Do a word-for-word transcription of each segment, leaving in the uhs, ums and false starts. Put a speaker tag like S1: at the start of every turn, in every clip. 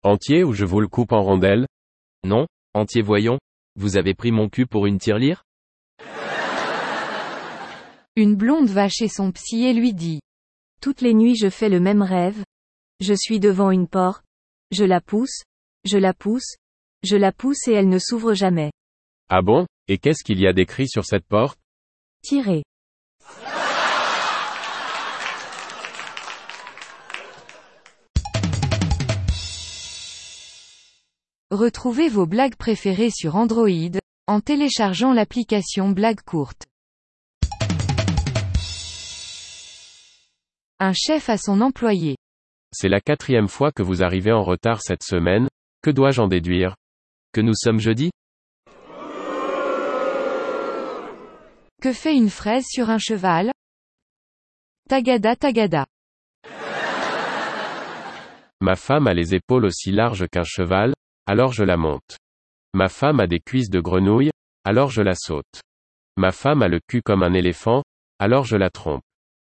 S1: Entier ou je vous le coupe en rondelles?
S2: Non, entier voyons. Vous avez pris mon cul pour une tirelire?
S3: Une blonde va chez son psy et lui dit. Toutes les nuits je fais le même rêve. Je suis devant une porte. Je la pousse. Je la pousse. Je la pousse et elle ne s'ouvre jamais.
S1: Ah bon? Et qu'est-ce qu'il y a d'écrit sur cette porte?
S3: Tirez. Retrouvez vos blagues préférées sur Android, en téléchargeant l'application Blagues courtes. Un chef à son employé.
S1: C'est la quatrième fois que vous arrivez en retard cette semaine, que dois-je en déduire?
S2: Que nous sommes jeudi?
S3: Que fait une fraise sur un cheval? Tagada tagada.
S1: Ma femme a les épaules aussi larges qu'un cheval, alors je la monte. Ma femme a des cuisses de grenouille, alors je la saute. Ma femme a le cul comme un éléphant, alors je la trompe.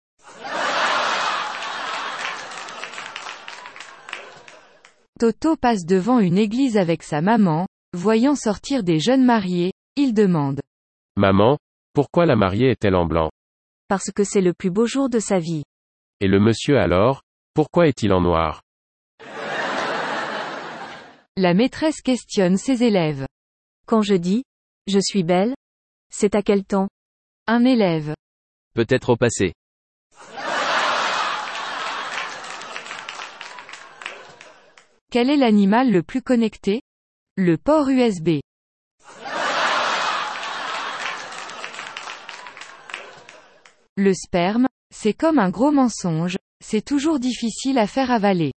S3: Toto passe devant une église avec sa maman, voyant sortir des jeunes mariés, il demande.
S1: Maman, pourquoi la mariée est-elle en blanc?
S3: Parce que c'est le plus beau jour de sa vie.
S1: Et le monsieur alors, pourquoi est-il en noir?
S3: La maîtresse questionne ses élèves. Quand je dis, je suis belle, c'est à quel temps? Un élève.
S2: Peut-être au passé.
S3: Quel est l'animal le plus connecté? Le port U S B. Le sperme, c'est comme un gros mensonge, c'est toujours difficile à faire avaler.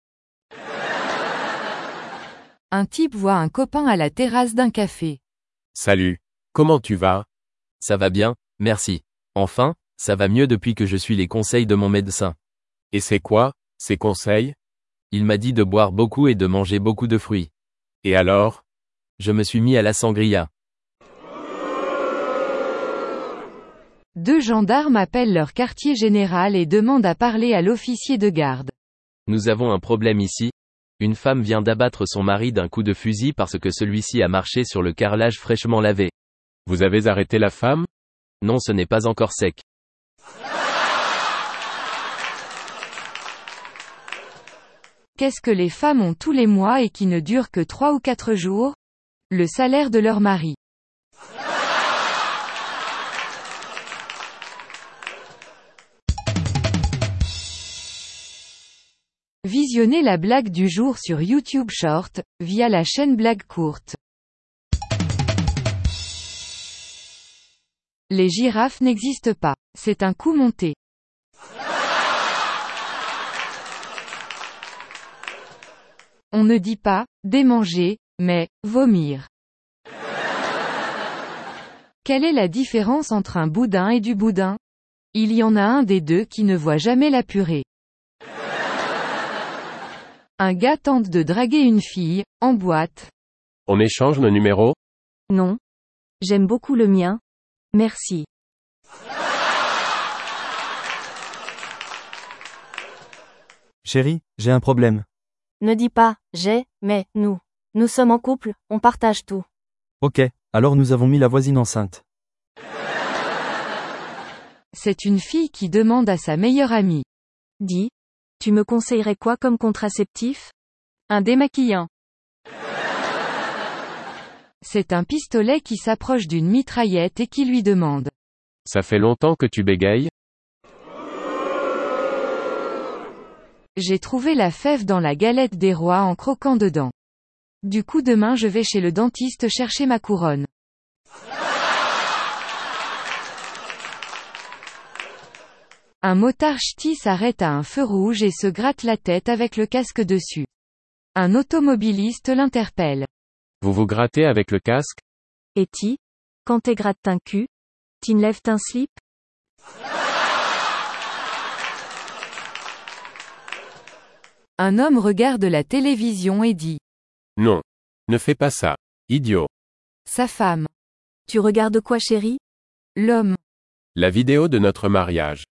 S3: Un type voit un copain à la terrasse d'un café.
S1: Salut. Comment tu vas?
S2: Ça va bien, merci. Enfin, ça va mieux depuis que je suis les conseils de mon médecin.
S1: Et c'est quoi, ces conseils?
S2: Il m'a dit de boire beaucoup et de manger beaucoup de fruits.
S1: Et alors?
S2: Je me suis mis à la sangria.
S3: Deux gendarmes appellent leur quartier général et demandent à parler à l'officier de garde.
S2: Nous avons un problème ici. Une femme vient d'abattre son mari d'un coup de fusil parce que celui-ci a marché sur le carrelage fraîchement lavé.
S1: Vous avez arrêté la femme?
S2: Non, ce n'est pas encore sec.
S3: Qu'est-ce que les femmes ont tous les mois et qui ne dure que trois ou quatre jours? Le salaire de leur mari. Visionnez la blague du jour sur YouTube Short, via la chaîne Blagues courtes. Les girafes n'existent pas. C'est un coup monté. On ne dit pas « démanger », mais « vomir ». Quelle est la différence entre un boudin et du boudin? Il y en a un des deux qui ne voit jamais la purée. Un gars tente de draguer une fille, en boîte.
S1: On échange nos numéros?
S3: Non. J'aime beaucoup le mien. Merci.
S4: Chérie, j'ai un problème.
S5: Ne dis pas « j'ai », mais « nous ». Nous sommes en couple, on partage tout.
S4: Ok, alors nous avons mis la voisine enceinte.
S3: C'est une fille qui demande à sa meilleure amie. Dis, tu me conseillerais quoi comme contraceptif? Un démaquillant. C'est un pistolet qui s'approche d'une mitraillette et qui lui demande.
S1: Ça fait longtemps que tu bégayes?
S3: J'ai trouvé la fève dans la galette des rois en croquant dedans. Du coup demain je vais chez le dentiste chercher ma couronne. Un motard ch'ti s'arrête à un feu rouge et se gratte la tête avec le casque dessus. Un automobiliste l'interpelle.
S1: Vous vous grattez avec le casque?
S3: Et ti, quand t'es gratte un cul, t'enlèves un slip? Un homme regarde la télévision et dit.
S1: Non. Ne fais pas ça. Idiot.
S3: Sa femme. Tu regardes quoi chérie? L'homme.
S1: La vidéo de notre mariage.